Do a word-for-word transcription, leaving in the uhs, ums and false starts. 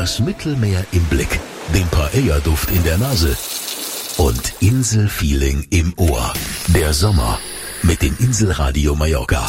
das Mittelmeer im Blick, den Paella-Duft in der Nase und Inselfeeling im Ohr. Der Sommer mit dem Inselradio Mallorca.